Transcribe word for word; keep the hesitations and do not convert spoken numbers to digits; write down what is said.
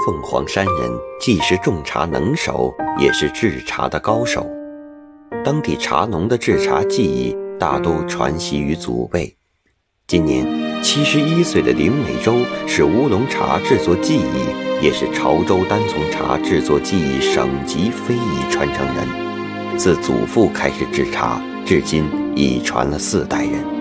凤凰山人既是种茶能手，也是制茶的高手。当地茶农的制茶技艺大都传习于祖辈。今年七十一岁的林伟洲是乌龙茶制作技艺，也是潮州单丛茶制作技艺省级非遗传承人。自祖父开始制茶，至今已传了四代人。